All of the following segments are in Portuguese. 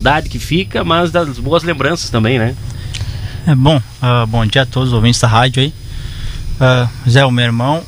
saudade que fica, mas das boas lembranças também, né? Bom dia a todos os ouvintes da rádio aí. Zé, o meu irmão,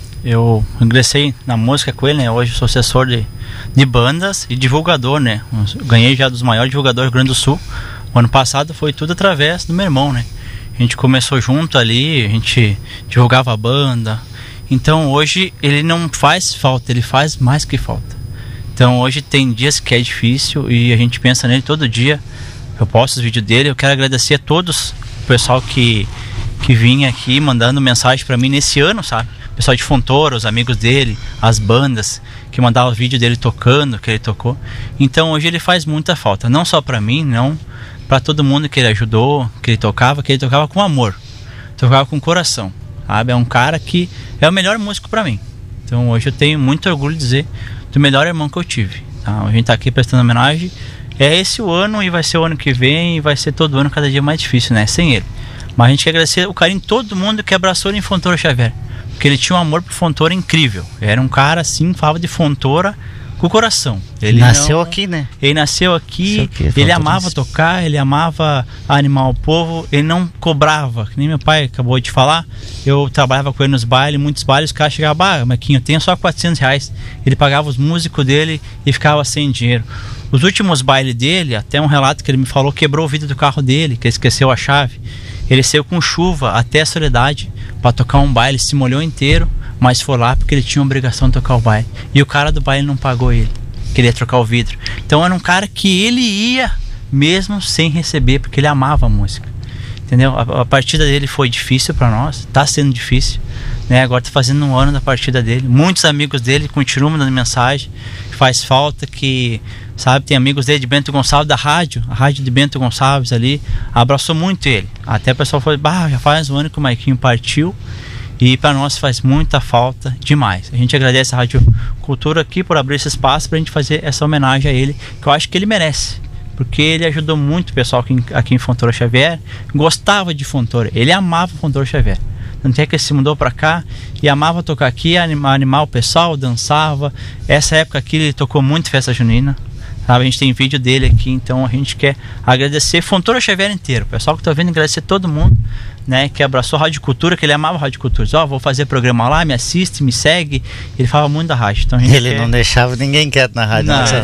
eu ingressei na música com ele, né? Hoje sou assessor de bandas e divulgador, né? Eu ganhei já dos maiores divulgadores do Rio Grande do Sul. O ano passado foi tudo através do meu irmão, né? A gente começou junto ali, a gente divulgava a banda. Então hoje ele não faz falta, ele faz mais que falta. Então hoje tem dias que é difícil e a gente pensa nele todo dia. Eu posto os vídeos dele, eu quero agradecer a todos, o pessoal que vinha aqui mandando mensagem pra mim nesse ano, sabe? O pessoal de Fontoura, os amigos dele, as bandas que mandavam o vídeo dele tocando, que ele tocou. Então hoje ele faz muita falta, não só pra mim, não, pra todo mundo que ele ajudou, que ele tocava com amor, tocava com coração, sabe? É um cara que é o melhor músico pra mim. Então hoje eu tenho muito orgulho de dizer do melhor irmão que eu tive, tá? A gente tá aqui prestando homenagem. É esse o ano e vai ser o ano que vem e vai ser todo ano cada dia mais difícil, né? Sem ele. Mas a gente quer agradecer o carinho de todo mundo que abraçou ele em Fontoura Xavier. Porque ele tinha um amor por Fontoura incrível. Era um cara assim, falava de Fontoura com o coração. Ele nasceu aqui, né? Ele nasceu aqui, ele amava tocar, ele amava animar o povo, ele não cobrava, que nem meu pai acabou de falar. Eu trabalhava com ele nos bailes, muitos bailes, os caras chegavam, Marquinho, eu tenho só R$400. Ele pagava os músicos dele e ficava sem dinheiro. Os últimos bailes dele, até um relato que ele me falou, quebrou o vidro do carro dele, que ele esqueceu a chave. Ele saiu com chuva até a Soledade para tocar um baile, se molhou inteiro, mas foi lá porque ele tinha a obrigação de tocar o baile. E o cara do baile não pagou ele, queria trocar o vidro. Então era um cara que ele ia mesmo sem receber, porque ele amava a música. Entendeu? A partida dele foi difícil para nós, tá sendo difícil, né? Agora tá fazendo um ano da partida dele. Muitos amigos dele continuam mandando mensagem, faz falta, que, sabe, tem amigos dele de Bento Gonçalves, da rádio, a rádio de Bento Gonçalves ali, abraçou muito ele. Até o pessoal falou, já faz um ano que o Maiquinho partiu. E para nós faz muita falta demais. A gente agradece a Rádio Cultura aqui por abrir esse espaço para a gente fazer essa homenagem a ele, que eu acho que ele merece. Porque ele ajudou muito o pessoal aqui em Fontoura Xavier, gostava de Fontoura, ele amava Fontoura Xavier. Tanto é que ele se mudou para cá e amava tocar aqui, animar o pessoal, dançava. Essa época aqui ele tocou muito festa junina, sabe? A gente tem vídeo dele aqui, então a gente quer agradecer Fontoura Xavier inteiro, o pessoal que está vendo, agradecer todo mundo, né, que abraçou a Rádio Cultura, que ele amava a Rádio Cultura. Vou fazer programa lá, me assiste, me segue. Ele falava muito da rádio. Então ele não deixava ninguém quieto na rádio. Não.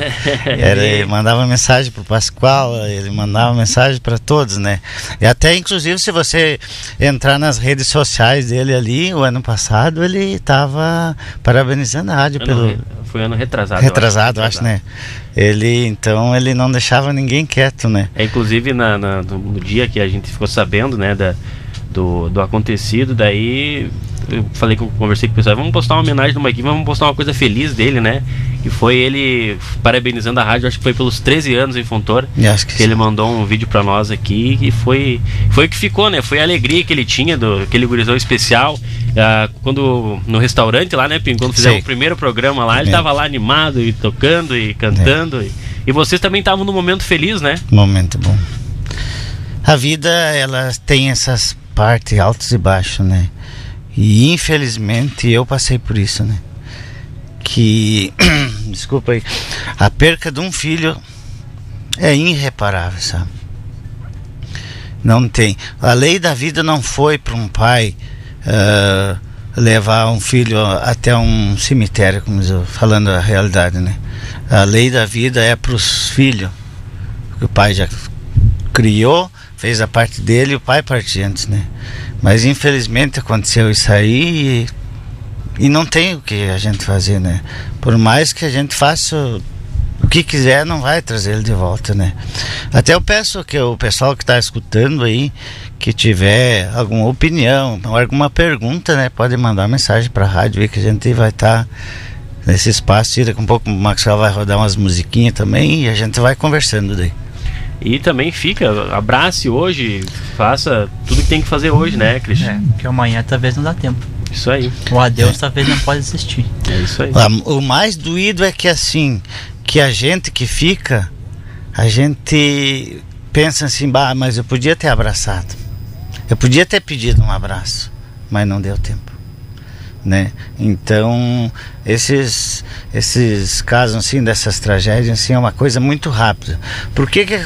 Ele mandava mensagem pro Pascoal, ele mandava mensagem para todos, né? E até, inclusive, se você entrar nas redes sociais dele ali, o ano passado, ele estava parabenizando a rádio Foi ano retrasado. Retrasado, acho, né? Ele não deixava ninguém quieto, né? Inclusive no dia que a gente ficou sabendo, né, do acontecido, daí eu conversei com o pessoal, vamos postar uma homenagem do Maiquinho, vamos postar uma coisa feliz dele, né? E foi ele parabenizando a rádio, acho que foi pelos 13 anos em Fontoura, que ele mandou um vídeo pra nós aqui, e foi o que ficou, né? Foi a alegria que ele tinha, aquele gurizão especial, quando no restaurante lá, né, Pim? Quando fizemos o primeiro programa lá, ele tava lá animado e tocando e cantando, e vocês também estavam num momento feliz, né? Momento bom. A vida, ela tem essas partes altos e baixos, né? E infelizmente eu passei por isso, né? Que, desculpa aí, a perca de um filho é irreparável, sabe? Não tem. A lei da vida não foi para um pai levar um filho até um cemitério, como eu falando a realidade, né? A lei da vida é para os filhos, que o pai já criou, fez a parte dele e o pai partiu antes, né? Mas infelizmente aconteceu isso aí e não tem o que a gente fazer, né? Por mais que a gente faça o que quiser, não vai trazer ele de volta, né? Até eu peço que o pessoal que está escutando aí, que tiver alguma opinião, alguma pergunta, né? Pode mandar mensagem para a rádio aí, que a gente vai estar nesse espaço. Daqui a um pouco o Maxwell vai rodar umas musiquinhas também e a gente vai conversando daí. E também abrace hoje, faça tudo que tem que fazer hoje, né, Cristian? Porque amanhã talvez não dá tempo. Isso aí. O adeus talvez não pode existir. É isso aí. O mais doído é que assim, que a gente que fica, a gente pensa assim, mas eu podia ter abraçado, eu podia ter pedido um abraço, mas não deu tempo, né? Então esses casos assim, dessas tragédias assim, é uma coisa muito rápida. Por que